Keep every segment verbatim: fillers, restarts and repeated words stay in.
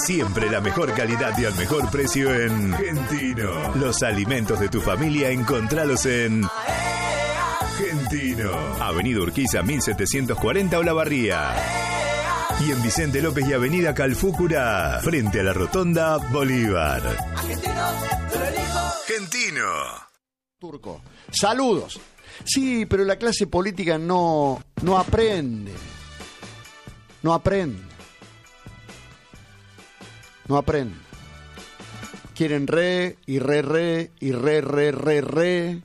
Siempre la mejor calidad y al mejor precio en Gentino. Los alimentos de tu familia, encontralos en Gentino. Avenida Urquiza mil setecientos cuarenta Olavarría. Y en Vicente López y Avenida Calfúcura, frente a la Rotonda Bolívar. Gentino. Turco. Saludos. Sí, pero la clase política no, no aprende. No aprende. No aprende. Quieren re, y re, re, y re, re, re, re.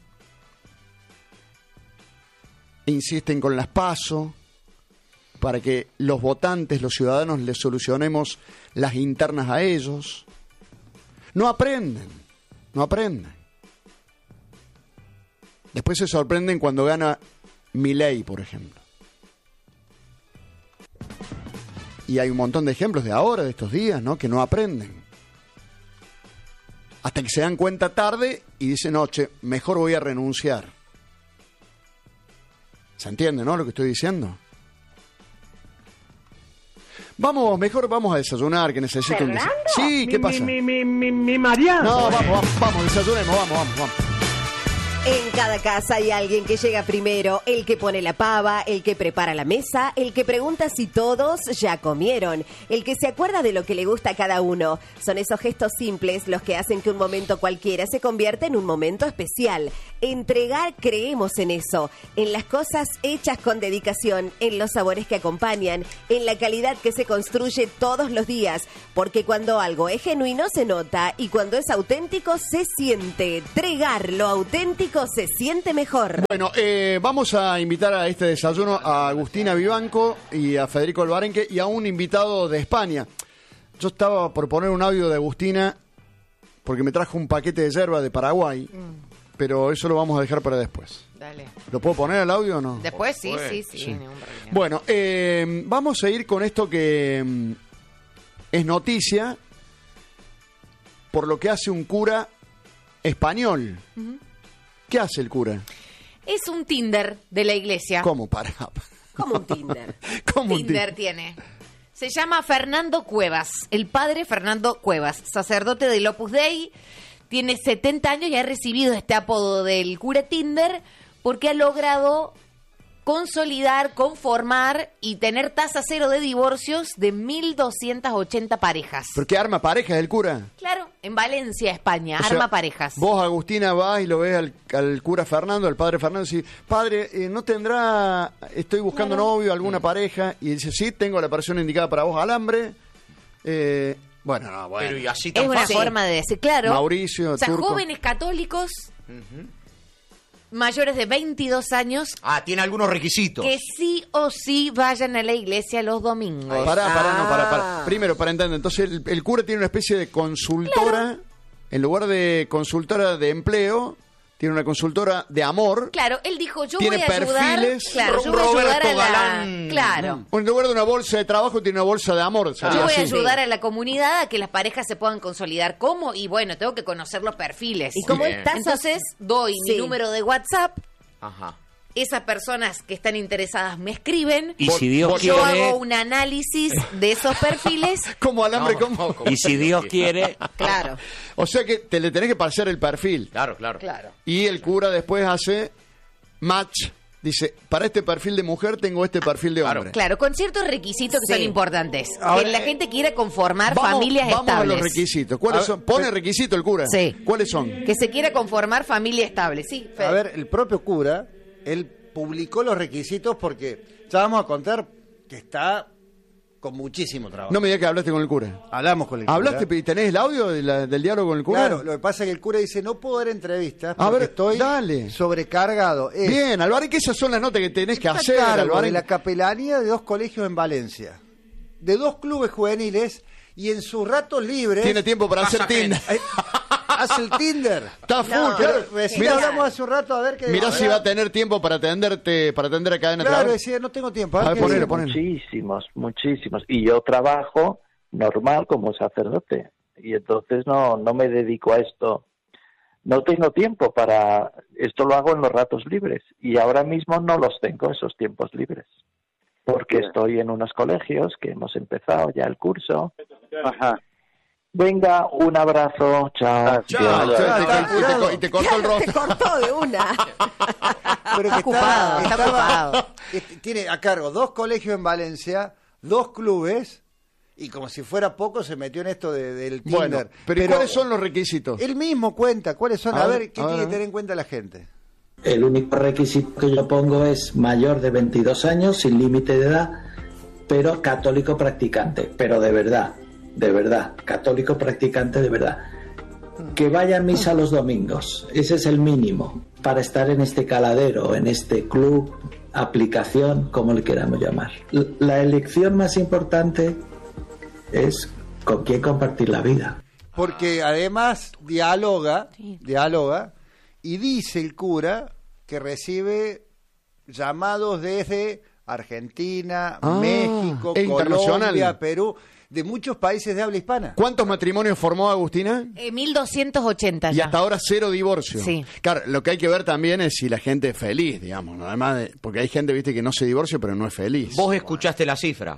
Insisten con las PASO para que los votantes, los ciudadanos, les solucionemos las internas a ellos. No aprenden. No aprenden. Después se sorprenden cuando gana Milei, por ejemplo. Y hay un montón de ejemplos de ahora, de estos días, ¿no? Que no aprenden. Hasta que se dan cuenta tarde y dicen, no, che, mejor voy a renunciar. ¿Se entiende, no, lo que estoy diciendo? Vamos, mejor vamos a desayunar, que necesito un desayuno. Sí, ¿qué pasa? Mi, mi, mi, mi Mariano. No, vamos, vamos, vamos, desayunemos, vamos, vamos, vamos. En cada casa hay alguien que llega primero, el que pone la pava, el que prepara la mesa, el que pregunta si todos ya comieron, el que se acuerda de lo que le gusta a cada uno. Son esos gestos simples los que hacen que un momento cualquiera se convierta en un momento especial. Entregar, creemos en eso, en las cosas hechas con dedicación, en los sabores que acompañan, en la calidad que se construye todos los días, porque cuando algo es genuino se nota y cuando es auténtico se siente. Entregar lo auténtico se siente mejor. Bueno, eh, vamos a invitar a este desayuno a Agustina Vivanco y a Federico Albarenque y a un invitado de España. Yo estaba por poner un audio de Agustina porque me trajo un paquete de yerba de Paraguay, mm. pero eso lo vamos a dejar para después. Dale. ¿Lo puedo poner el audio o no? Después sí, pues, sí, sí. sí. Ningún problema. Bueno, eh, vamos a ir con esto que mm, es noticia por lo que hace un cura español. Uh-huh. ¿Qué hace el cura? Es un Tinder de la iglesia. ¿Cómo? Para. ¿Cómo un Tinder? ¿Cómo un Tinder tiene? Se llama Fernando Cuevas, el padre Fernando Cuevas, sacerdote del Opus Dei, tiene setenta años y ha recibido este apodo del cura Tinder porque ha logrado consolidar, conformar y tener tasa cero de divorcios de mil doscientas ochenta parejas. ¿Pero qué arma parejas el cura? Claro, en Valencia, España, O sea, arma parejas. Vos, Agustina, vas y lo ves al, al cura Fernando, al padre Fernando, y decís, padre, eh, ¿no tendrá, estoy buscando Claro. novio, alguna pareja? Y dice, sí, tengo la persona indicada para vos, alambre. Eh, bueno, no, bueno. Pero y así Es tan una fácil. forma de decir, claro. Mauricio, o sea, Turco. jóvenes católicos Ujú. mayores de veintidós años Ah, tiene algunos requisitos. que sí o sí vayan a la iglesia los domingos. Pará, pará, no, pará, Ah. pará. Primero, para entender, entonces el, el cura tiene una especie de consultora, en lugar de consultora de empleo, tiene una consultora de amor. Claro, él dijo, yo Tiene voy a ayudar. perfiles. Claro, yo voy a ayudar Roberto a la. Galán. Claro. En lugar de una bolsa de trabajo, tiene una bolsa de amor. Yo sería voy a así. ayudar a la comunidad a que las parejas se puedan consolidar. ¿Cómo? Y bueno, tengo que conocer los perfiles. Y como Bien. estás Entonces, doy Sí. mi número de WhatsApp. Ajá. Esas personas que están interesadas me escriben. Y si Dios Yo quiere, hago un análisis de esos perfiles. Como alambre, No, como... no, como- y si Dios quiere, Claro, O sea que te le tenés que pasar el perfil. Claro, claro. claro. Y el cura después hace match. Dice, para este perfil de mujer tengo este perfil de Claro. hombre. Claro, con ciertos requisitos que Sí. son importantes. Ahora, que la eh, gente quiera conformar Vamos, familias vamos estables. a los requisitos. ¿Cuáles A son? ver, Pone eh, requisito el cura. Sí. ¿Cuáles son? Que se quiera conformar familia estable. Sí, Fede. A ver, el propio cura, él publicó los requisitos porque ya vamos a contar que está con muchísimo trabajo. No me digas que hablaste con el cura. Hablamos con el cura. ¿Hablaste y tenés el audio de la- del diálogo con el cura? Claro, lo que pasa es que el cura dice, no puedo dar entrevistas A porque ver, estoy dale. sobrecargado. Es Bien, Álvaro, que esas son las notas que tenés que está hacer, a cargo Álvaro. de la capelanía de dos colegios en Valencia, de dos clubes juveniles, y en sus ratos libres Tiene tiempo para hacer Pasa Tinder. eh, hace el Tinder. Está full, No, claro. Claro, recién Mirá, hablamos hace un rato a ver qué... mirá si va a tener tiempo para atenderte, para atender a cadena de Claro, trabajo. decía, no tengo tiempo. A ver, qué ponelo, dice. ponelo. Muchísimos, muchísimos. Y yo trabajo normal como sacerdote. Y entonces no, no me dedico a esto. No tengo tiempo para... Esto lo hago en los ratos libres. Y ahora mismo no los tengo, esos tiempos libres. Porque estoy en unos colegios que hemos empezado ya el curso. Ajá. Venga, un abrazo, chao. Chao, Dios. chao. Y te- y te co- y te cortó el Te rostro. cortó de una. Pero que ocupado, está ocupado. este, tiene a cargo dos colegios en Valencia, dos clubes, y como si fuera poco se metió en esto de- del Tinder. Bueno, pero, ¿y cuáles son los requisitos? Él mismo cuenta cuáles son. A A, ver, ver, ¿qué a tiene ver. que tener en cuenta la gente? El único requisito que yo pongo es mayor de veintidós años, sin límite de edad, pero católico practicante, pero de verdad, de verdad, católico practicante de verdad. Que vaya a misa los domingos, ese es el mínimo para estar en este caladero, en este club, aplicación, como le queramos llamar. L- La elección más importante es con quién compartir la vida. Porque además dialoga, dialoga, y dice el cura que recibe llamados desde Argentina, Ah, México, es internacional. Colombia, Perú, de muchos países de habla hispana. ¿Cuántos matrimonios formó Agustina? Eh, mil doscientos ochenta Y ya. hasta ahora cero divorcios. Sí. Claro, lo que hay que ver también es si la gente es feliz, digamos, ¿no? Además de, porque hay gente, viste, que no se divorcia pero no es feliz. Vos escuchaste la cifra.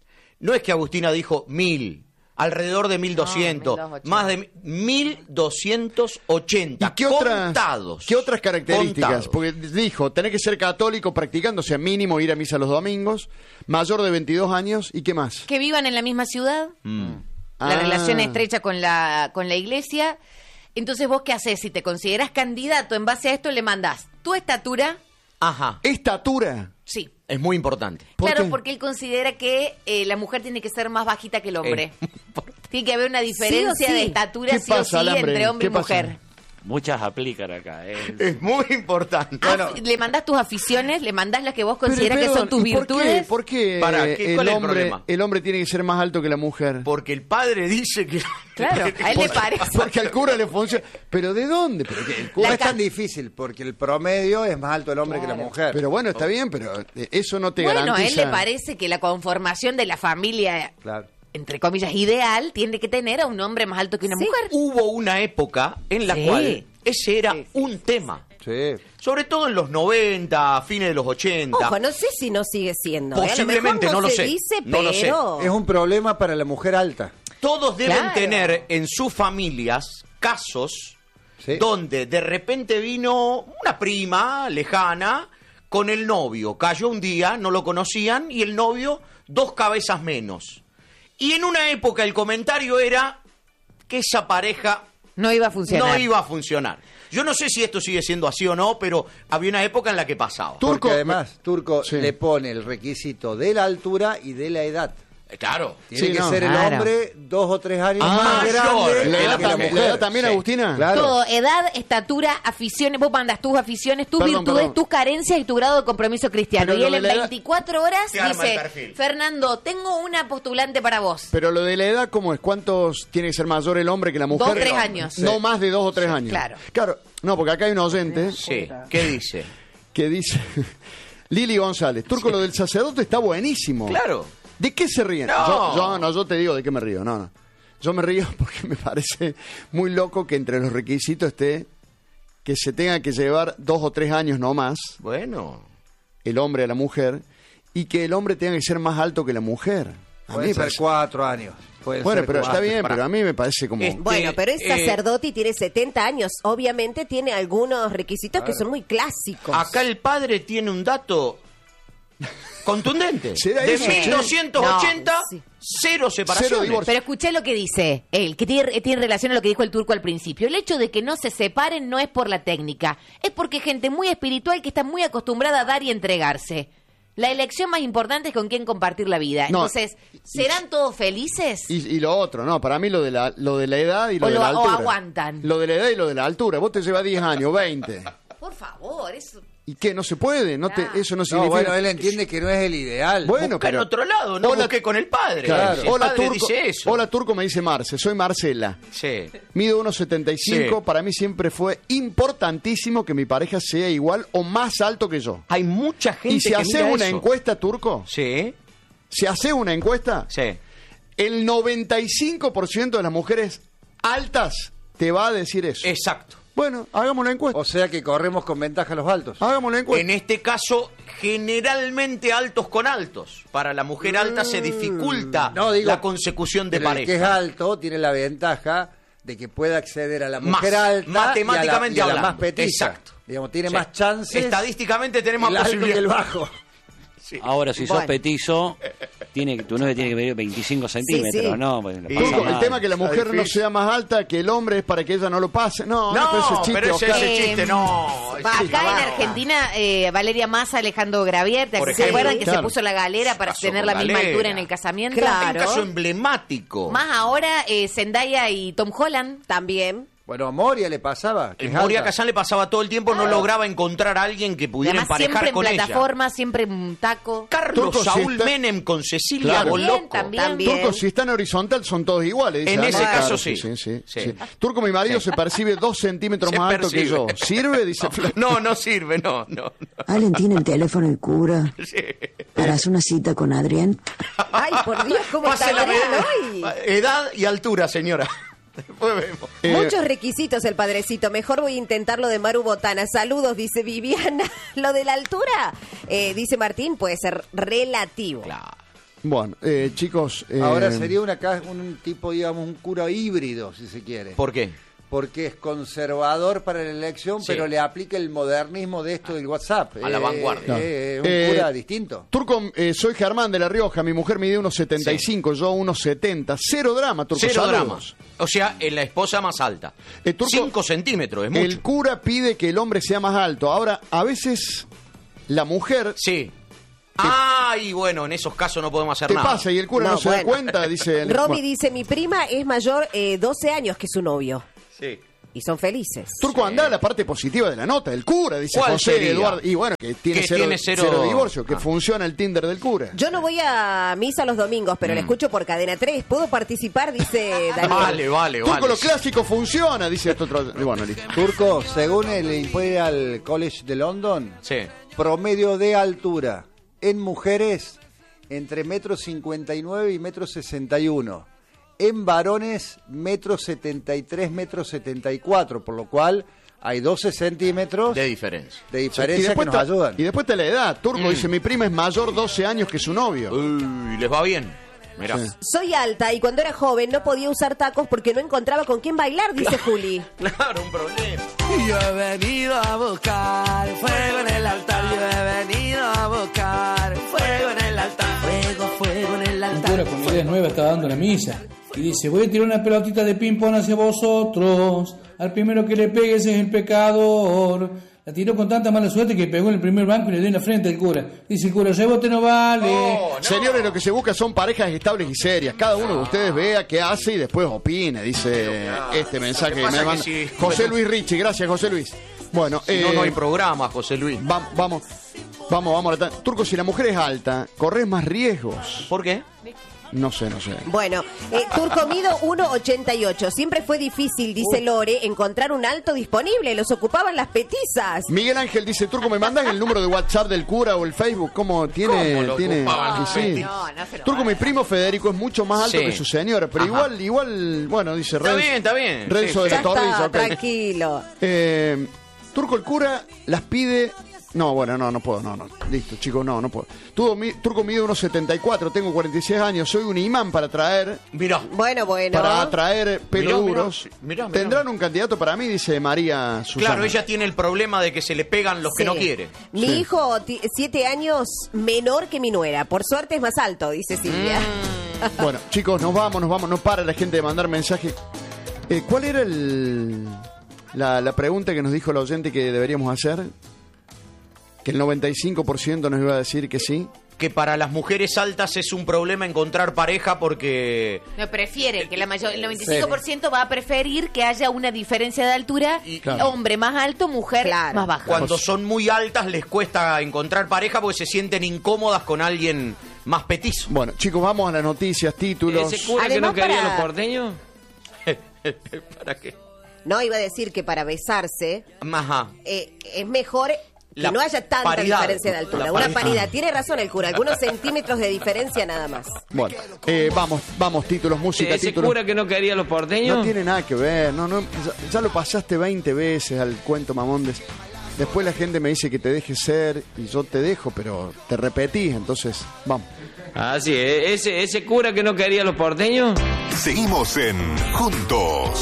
No es que Agustina dijo mil, alrededor de mil doscientos, mil doscientos ochenta. más de mil doscientos ochenta. ¿Y qué otras, contados. qué otras características? Contados. Porque dijo, tenés que ser católico practicando, o sea, mínimo ir a misa los domingos, mayor de veintidós años, ¿y qué más? Que vivan en la misma ciudad, Mm. la Ah. relación estrecha con la, con la iglesia. Entonces, ¿vos qué haces? Si te consideras candidato en base a esto, le mandás tu estatura. Ajá, Estatura. Sí. es muy importante. ¿Por Claro, qué? porque él considera que eh, la mujer tiene que ser más bajita que el hombre. Eh, Tiene que haber una diferencia sí. de estatura ¿Qué sí o pasa, sí Alambre? entre hombre ¿Qué y pasa? mujer. Muchas aplican acá. ¿eh? Es muy importante. Af- le mandás tus aficiones, le mandás las que vos Pero, consideras que perdón, son tus ¿y por qué- virtudes. ¿Por qué, Pará, ¿qué- el, cuál es el hombre, problema? el hombre tiene que ser más alto que la mujer? Porque el padre dice que... Claro, a él le parece. Porque al cura le funciona. ¿Pero de dónde? ¿Pero qué? El cura- No La es ca- tan difícil, porque el promedio es más alto el hombre que la mujer. Pero bueno, está bien, pero eh, eso no te Bueno, a garantiza... él le parece que la conformación de la familia, Claro. entre comillas, ideal, tiene que tener a un hombre más alto que una Sí. mujer. Hubo una época en la Sí. cual ese era un tema. Sí. Sobre todo en los noventa, fines de los ochenta. Ojo, no sé si no sigue siendo. ¿eh? A lo Posiblemente, mejor no lo se sé, dice, no lo sé. pero... Es un problema para la mujer alta. Todos deben Claro. tener en sus familias casos Sí. donde de repente vino una prima lejana con el novio. Cayó un día, no lo conocían, y el novio dos cabezas menos. Y en una época el comentario era que esa pareja No iba a funcionar. no iba a funcionar. Yo no sé si esto sigue siendo así o no, pero había una época en la que pasaba. Turco- Porque además, Turco Sí. le pone el requisito de la altura y de la edad. Eh, Claro. Tiene Sí, que no. ser el Claro. hombre dos o tres años Ah, más mayor. grande ¿La que edad la también, mujer. ¿la edad también, Sí. Agustina? Claro. Todo, edad, estatura, aficiones, vos mandas tus aficiones, tus Perdón, virtudes, perdón. tus carencias y tu grado de compromiso cristiano. Pero Y lo él de en la edad- veinticuatro horas Te arma el dice, perfil. Fernando, tengo una postulante para vos. Pero lo de la edad, ¿cómo es? ¿Cuántos tiene que ser mayor el hombre que la mujer? Dos, tres años. No Sí. más de dos o tres años. claro. Claro. No, porque acá hay un oyente Sí. ¿Qué dice? que dice... Lili González, Turco, lo del sacerdote está buenísimo. Claro. ¿De qué se ríen? No. Yo, yo, no, yo te digo de qué me río. No, no. Yo me río porque me parece muy loco que entre los requisitos esté que se tenga que llevar dos o tres años no más Bueno. el hombre a la mujer y que el hombre tenga que ser más alto que la mujer. A mí Pueden me ser parece- cuatro años. Pueden Bueno, ser pero está cuatro. bien, Pará. pero a mí me parece como... Este, Bueno, pero es eh, sacerdote y tiene setenta años. Obviamente tiene algunos requisitos que son muy clásicos. Acá el padre tiene un dato contundente. ¿Será de eso, che? mil doscientos ochenta, No, sí. cero separaciones. Cero divorcio. Pero escuché lo que dice él, que tiene, tiene relación a lo que dijo el turco al principio. El hecho de que no se separen no es por la técnica, es porque hay gente muy espiritual que está muy acostumbrada a dar y entregarse. La elección más importante es con quién compartir la vida. No, Entonces, ¿serán todos felices? Y, y lo otro, no, para mí lo de la, lo de la edad y lo O de lo- la o altura. aguantan. Lo de la edad y lo de la altura. Vos te llevas diez años, veinte. Por favor, eso... ¿Y qué? ¿No se puede? No te, eso no No, significa... bueno, él entiende que no es el ideal. Bueno, Busca en pero- otro lado, no Hola- busque con el padre. Claro. El Hola, padre Turco. dice eso. Hola, Turco, me dice Marce. Soy Marcela. Sí. Mido uno setenta y cinco. Sí. Para mí siempre fue importantísimo que mi pareja sea igual o más alto que yo. Hay mucha gente Y si que haces mira una eso. encuesta, Turco, Sí, si haces una encuesta, sí. el noventa y cinco por ciento de las mujeres altas te va a decir eso. Exacto. Bueno, hagamos la encuesta. O sea que corremos con ventaja a los altos. Hagamos la encuesta. En este caso, generalmente altos con altos. Para la mujer alta se dificulta No, digo, la consecución de Pero el pareja. que es alto tiene la ventaja de que pueda acceder a la Más, mujer alta matemáticamente y a la, y a la hablando. más petiza. Exacto. Digamos, tiene Sí. más chances Estadísticamente tenemos el más alto que posibilidades. el bajo. Ahora, si sos Bueno. petizo, tiene, tu novia tiene que medir veinticinco centímetros, Sí, sí. ¿no? Pues, la Y- pasa Turco, el mal. tema que la mujer Está no difícil. sea más alta que el hombre es para que ella no lo pase. No, no, No, pero ese es chiste, pero ese, Oscar. ese chiste no. Va, ese acá en chiste. Argentina, eh, Valeria Massa, Alejandro Gravier, ¿se Por ejemplo. acuerdan que Claro. se puso la galera para pasó tener con la misma galera. altura en el casamiento? Claro. Un caso emblemático. Más ahora, eh, Zendaya y Tom Holland. También. Bueno, a Moria le pasaba. que En es Moria alta. Kazan le pasaba todo el tiempo, no lograba encontrar a alguien que Y pudiera además siempre emparejar en con ella. plataforma, siempre en un taco. Carlos Turco, si Saúl está- Menem con Cecilia Claro. Boloco. También. También. Turco, si está en horizontal son todos iguales. dice En Ana. ese Claro, caso, sí. sí, sí, Sí. sí. Turco, mi marido se percibe dos centímetros Se más alto que yo. percibe. ¿Sirve? Dice Flor. No, no sirve, no, no. no. Allen tiene el teléfono del cura Sí. para hacer una cita con Adrián. Ay, por Dios, ¿cómo Pase está la Adrián medida. hoy? Edad y altura, señora. Después vemos. Eh, Muchos requisitos el padrecito. Mejor voy a intentar lo de Maru Botana. Saludos, dice Viviana. Lo de la altura, eh, dice Martín, puede ser relativo. Claro. Bueno, eh, chicos. eh, Ahora sería una, ca- un tipo, digamos, un cura híbrido, si se quiere. ¿Por qué? Porque es conservador para la elección, Sí. pero le aplica el modernismo de esto del WhatsApp. A la vanguardia. eh, un Eh, cura distinto. Turco, eh, soy Germán de La Rioja. Mi mujer mide unos setenta y cinco, yo unos setenta. Cero drama, Turco. Cero saludos. dramas. O sea, en la esposa más alta. Eh, Turco, Cinco centímetros, es mucho. El cura pide que el hombre sea más alto. Ahora, a veces la mujer Sí. Ah, y bueno, en esos casos no podemos hacer te nada. pasa y el cura no, No, se da bueno. cuenta. Dice. Romy bueno, dice, mi prima es mayor eh, doce años que su novio. Sí. Y son felices. Turco, anda a la parte positiva de la nota. El cura, dice ¿Cuál José sería? Eduardo. Y bueno, que tiene, Que cero, tiene cero- cero divorcio, que Ah. funciona el Tinder del cura. Yo no voy a misa los domingos, pero Mm. la escucho por Cadena tres. ¿Puedo participar? Dice Daniel. Vale, vale, Turco, vale. lo clásico funciona, dice esto otro. y Bueno, listo. Turco, según el Imperial College de London, Sí. promedio de altura en mujeres entre metro cincuenta y nueve y metro sesenta y uno. En varones, metro setenta y tres, metro setenta y cuatro, por lo cual hay doce centímetros De de, diferencia. diferencia que nos está- ayudan. y después te la edad. Turco Mm. dice, mi prima es mayor doce años que su novio. Uy, les va bien. Mirá. Sí. Soy alta y cuando era joven no podía usar tacos porque no encontraba con quién bailar, dice Juli. Claro, un problema. Yo he venido a buscar fuego en el altar, yo he venido a buscar fuego en el altar, fuego, fuego en el Un altar. cura con ideas nuevas está dando la misa y dice, voy a tirar una pelotita de ping-pong hacia vosotros, al primero que le pegue ese es el pecador. La tiró con tanta mala suerte que pegó en el primer banco y le dio en la frente al cura. Dice el cura, rebote no vale. Oh, no. Señores, lo que se busca son parejas estables y serias. Cada uno de ustedes vea qué hace y después opine, dice este mensaje Lo que que pasa me que manda sí. José Luis Ricci. Gracias, José Luis. Bueno, Si no, eh, no hay programa, José Luis. va- vamos, vamos, vamos. a la ta- Turco, si la mujer es alta, corres más riesgos. ¿Por qué? No sé, no sé. Bueno, eh, Turco mido uno ochenta y ocho. Siempre fue difícil, dice Lore, encontrar un alto disponible. Los ocupaban las petizas. Miguel Ángel dice, Turco, ¿me mandan el número de WhatsApp del cura o el Facebook? ¿Cómo tiene? ¿Cómo lo tiene ocupaban? y sí. No, no se lo Turco, hagan. mi primo Federico es mucho más alto Sí. que su señora, pero Ajá. igual, igual, bueno, dice Está Renzo. bien, está bien. Renzo de Sí, la Ya Torrilla, está, ok. tranquilo. Eh, Turco, el cura las pide. No, bueno, no, no puedo, no, no. Listo, chicos, no, no puedo. Turco, mi- Turco mide unos setenta y cuatro, tengo cuarenta y seis años, soy un imán para traer, Mirá. Bueno, bueno. para atraer pelos Mirá, mirá, duros. sí, mirá, mirá. ¿Tendrán un candidato para mí? Dice María Susana. Claro, ella tiene el problema de que se le pegan los que Sí. no quiere. Mi Sí. hijo, ti- siete años menor que mi nuera. Por suerte es más alto, dice Silvia. Mm. Bueno, chicos, nos vamos, nos vamos, no para la gente de mandar mensajes. Eh, ¿Cuál era el la, la pregunta que nos dijo la oyente que deberíamos hacer? Que el noventa y cinco por ciento nos iba a decir que sí. Que para las mujeres altas es un problema encontrar pareja porque... No, prefiere que la mayor, el noventa y cinco por ciento va a preferir que haya una diferencia de altura, Y- Claro. hombre más alto, mujer Claro. más baja. Cuando son muy altas les cuesta encontrar pareja porque se sienten incómodas con alguien más petizo. Bueno, chicos, vamos a las noticias, títulos. ¿Ese cura que Además, no quería para- los porteños? ¿Para qué? No, iba a decir que para besarse Ajá. eh, es mejor La no haya tanta paridad. diferencia de altura. La Una paridad. paridad. Tiene razón el cura, algunos centímetros de diferencia nada más. Bueno, eh, vamos, vamos, títulos, música, ¿Ese títulos. cura que no quería los porteños? No tiene nada que ver, no, no, ya, ya lo pasaste veinte veces al cuento Mamondes. Después la gente me dice que te dejes ser y yo te dejo, pero te repetís, entonces, vamos. Ah, sí, ese, ese cura que no quería los porteños. Seguimos en Juntos.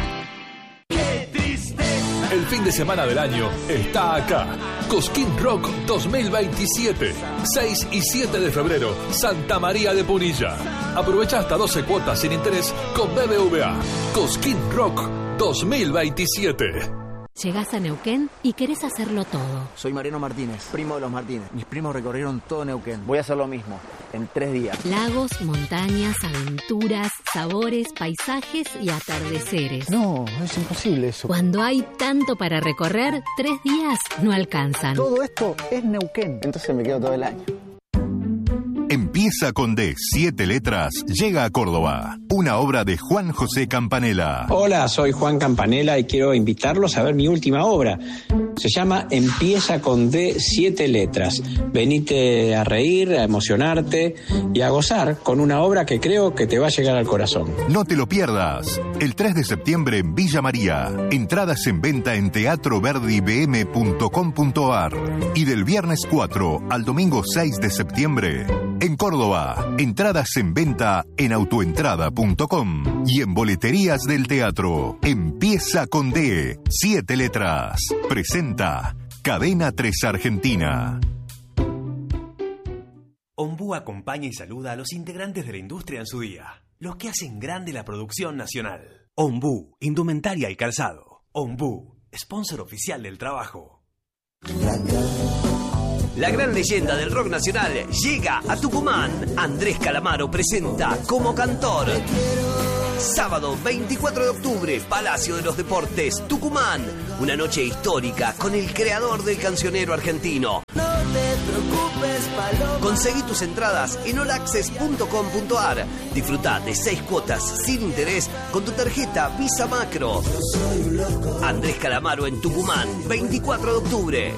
El fin de semana del año está acá. Cosquín Rock dos mil veintisiete. seis y siete de febrero, Santa María de Punilla. Aprovecha hasta doce cuotas sin interés con B B V A. Cosquín Rock dos mil veintisiete. Llegás a Neuquén y querés hacerlo todo. Soy Mariano Martínez, primo de los Martínez. Mis primos recorrieron todo Neuquén. Voy a hacer lo mismo, en tres días. Lagos, montañas, aventuras, sabores, paisajes y atardeceres. No, es imposible eso. Cuando hay tanto para recorrer, tres días no alcanzan. Todo esto es Neuquén. Entonces me quedo todo el año. Empieza con D, siete letras, llega a Córdoba. Una obra de Juan José Campanella. Hola, soy Juan Campanella y quiero invitarlos a ver mi última obra. Se llama Empieza con D, siete letras. Venite a reír, a emocionarte y a gozar con una obra que creo que te va a llegar al corazón. No te lo pierdas. El tres de septiembre en Villa María. Entradas en venta en teatro verdi b m punto com punto a r. Y del viernes cuatro al domingo seis de septiembre en Córdoba. Entradas en venta en autoentrada punto com y en boleterías del teatro. Empieza con D, siete letras. Presenta Cadena tres Argentina. Ombú acompaña y saluda a los integrantes de la industria en su día, los que hacen grande la producción nacional. Ombú, indumentaria y calzado. Ombú, sponsor oficial del trabajo. La gran leyenda del rock nacional llega a Tucumán. Andrés Calamaro presenta como cantor. Sábado veinticuatro de octubre, Palacio de los Deportes, Tucumán. Una noche histórica con el creador del cancionero argentino. No te preocupes, paloma. Conseguí tus entradas en all access punto com punto a r. Disfruta de seis cuotas sin interés con tu tarjeta Visa Macro. Andrés Calamaro en Tucumán, veinticuatro de octubre.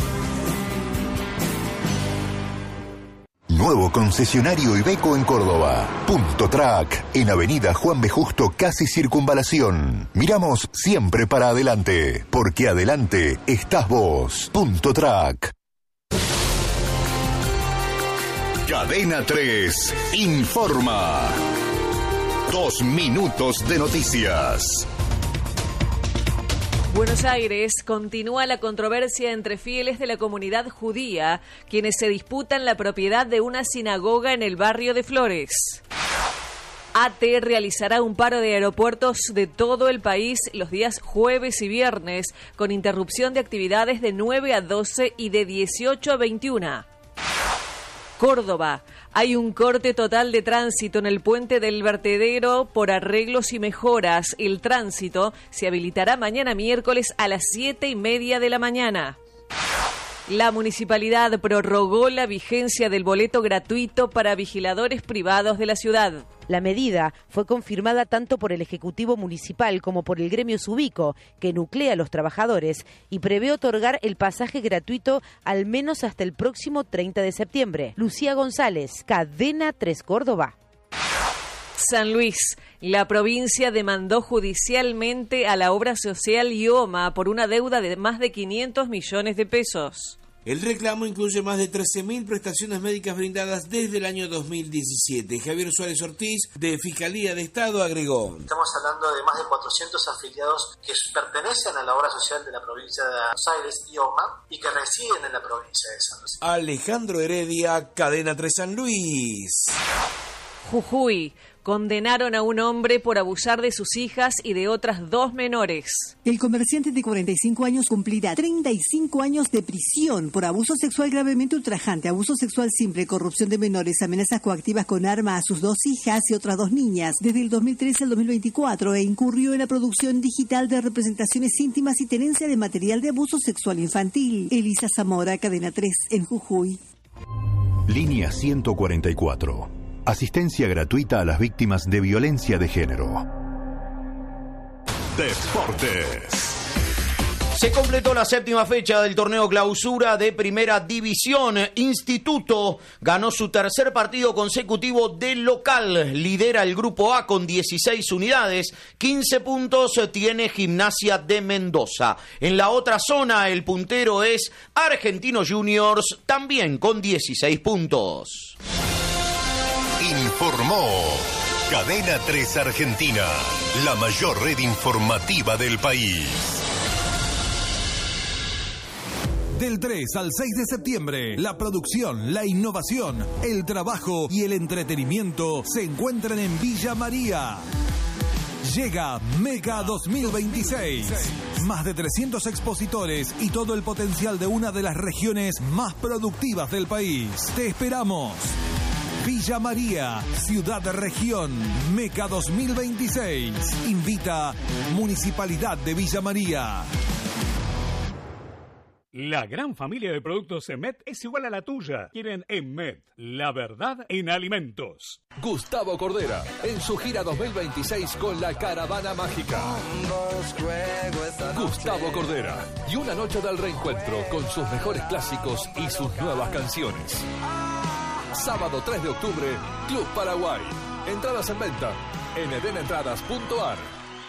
Nuevo concesionario Iveco en Córdoba. Punto Track, en Avenida Juan B. Justo, casi Circunvalación. Miramos siempre para adelante, porque adelante estás vos. Punto Track. Cadena tres informa. Dos minutos de noticias. Buenos Aires, continúa la controversia entre fieles de la comunidad judía, quienes se disputan la propiedad de una sinagoga en el barrio de Flores. A T realizará un paro de aeropuertos de todo el país los días jueves y viernes, con interrupción de actividades de nueve a doce y de dieciocho a veintiuna. Córdoba. Hay un corte total de tránsito en el puente del vertedero por arreglos y mejoras. El tránsito se habilitará mañana miércoles a las siete y media de la mañana. La municipalidad prorrogó la vigencia del boleto gratuito para vigiladores privados de la ciudad. La medida fue confirmada tanto por el Ejecutivo Municipal como por el gremio Subico, que nuclea a los trabajadores y prevé otorgar el pasaje gratuito al menos hasta el próximo treinta de septiembre. Lucía González, Cadena tres Córdoba. San Luis. La provincia demandó judicialmente a la obra social IOMA por una deuda de más de quinientos millones de pesos. El reclamo incluye más de trece mil prestaciones médicas brindadas desde el año dos mil diecisiete. Javier Suárez Ortiz, de Fiscalía de Estado, agregó. Estamos hablando de más de cuatrocientos afiliados que pertenecen a la obra social de la provincia de Buenos Aires, IOMA, y que residen en la provincia de San Luis. Alejandro Heredia, Cadena tres San Luis. Jujuy. Condenaron a un hombre por abusar de sus hijas y de otras dos menores. El comerciante de cuarenta y cinco años cumplirá treinta y cinco años de prisión por abuso sexual gravemente ultrajante, abuso sexual simple, corrupción de menores, amenazas coactivas con arma a sus dos hijas y otras dos niñas desde el dos mil trece al dos mil veinticuatro e incurrió en la producción digital de representaciones íntimas y tenencia de material de abuso sexual infantil. Elisa Zamora, Cadena tres, en Jujuy. Línea ciento cuarenta y cuatro. Asistencia gratuita a las víctimas de violencia de género. Deportes. Se completó la séptima fecha del torneo clausura de Primera División. Instituto ganó su tercer partido consecutivo de local. Lidera el Grupo A con dieciséis unidades. quince puntos tiene Gimnasia de Mendoza. En la otra zona, el puntero es Argentinos Juniors, también con dieciséis puntos. Informó Cadena tres Argentina, la mayor red informativa del país. Del tres al seis de septiembre, la producción, la innovación, el trabajo y el entretenimiento se encuentran en Villa María. Llega Mega dos mil veintiséis. Más de trescientos expositores y todo el potencial de una de las regiones más productivas del país. Te esperamos. Villa María, Ciudad de Región, Meca dos mil veintiséis. Invita Municipalidad de Villa María. La gran familia de productos Emet es igual a la tuya. Quieren Emet, la verdad en alimentos. Gustavo Cordera, en su gira dos mil veintiséis con la Caravana Mágica. Gustavo Cordera, y una noche del reencuentro con sus mejores clásicos y sus nuevas canciones. Sábado tres de octubre, Club Paraguay. Entradas en venta en eden entradas punto a r.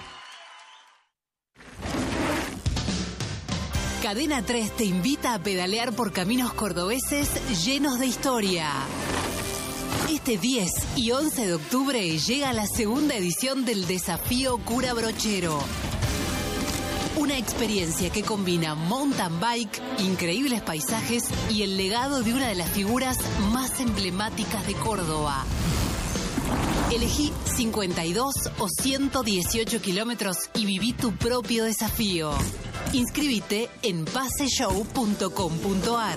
Cadena tres te invita a pedalear por caminos cordobeses llenos de historia. Este diez y once de octubre llega la segunda edición del Desafío Cura Brochero. Una experiencia que combina mountain bike, increíbles paisajes y el legado de una de las figuras más emblemáticas de Córdoba. Elegí cincuenta y dos o ciento dieciocho kilómetros y viví tu propio desafío. Inscríbete en paseshow punto com punto a r.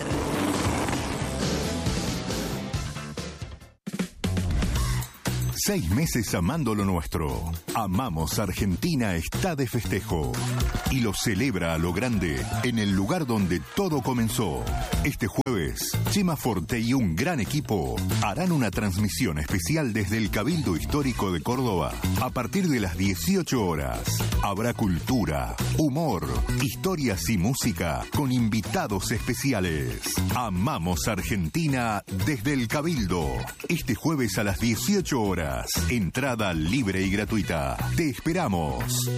Seis meses amando lo nuestro. Amamos Argentina está de festejo. Y lo celebra a lo grande en el lugar donde todo comenzó. Este jueves, Chema Forte y un gran equipo harán una transmisión especial desde el Cabildo Histórico de Córdoba. A partir de las dieciocho horas, habrá cultura, humor, historias y música con invitados especiales. Amamos Argentina desde el Cabildo. Este jueves a las dieciocho horas. Entrada libre y gratuita. Te esperamos.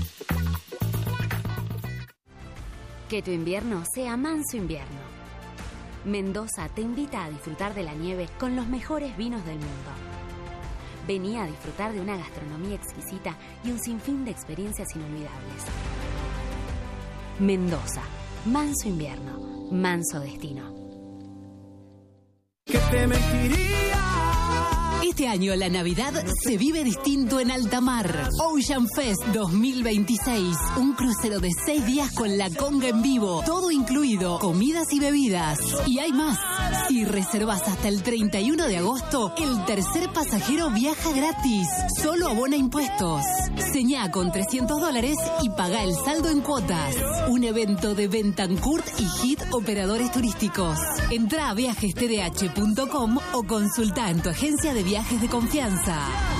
Que tu invierno sea manso invierno. Mendoza te invita a disfrutar de la nieve con los mejores vinos del mundo. Vení a disfrutar de una gastronomía exquisita y un sinfín de experiencias inolvidables. Mendoza, manso invierno, manso destino. Que te mentiría. Este año la Navidad se vive distinto en alta mar. Ocean Fest dos mil veintiséis. Un crucero de seis días con la conga en vivo. Todo incluido, comidas y bebidas. Y hay más. Si reservas hasta el treinta y uno de agosto, el tercer pasajero viaja gratis. Solo abona impuestos. Señá con trescientos dólares y paga el saldo en cuotas. Un evento de Bentancourt y Hit Operadores Turísticos. Entrá a viajes t d h punto com o consulta en tu agencia de viajes de confianza.